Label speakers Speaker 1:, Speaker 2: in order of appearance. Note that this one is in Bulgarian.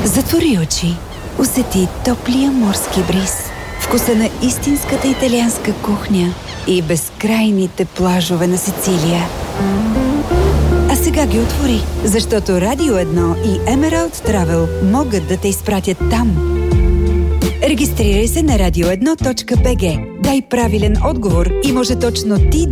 Speaker 1: Затвори очи. Усети топлия морски бриз, вкуса на истинската италианска кухня и безкрайните плажове на Сицилия. А сега ги отвори, защото Радио 1 и Emerald Travel могат да те изпратят там. Регистрирай се на radio1.bg. Дай правилен отговор и може точно ти